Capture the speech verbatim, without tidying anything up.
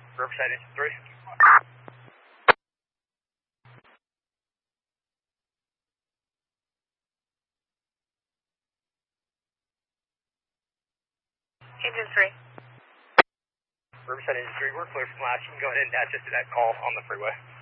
Riverside Engine three. Engine three. Riverside Engine three, we're clear from last. You can go ahead and attach us to that call on the freeway.